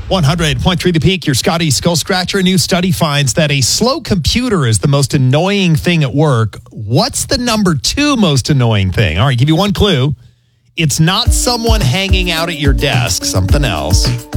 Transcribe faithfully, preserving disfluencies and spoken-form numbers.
one hundred point three The Peak, your Scotty Skull Scratcher. A new study finds that a slow computer is the most annoying thing at work. What's the number two most annoying thing? All right, give you one clue. It's not someone hanging out at your desk, something else.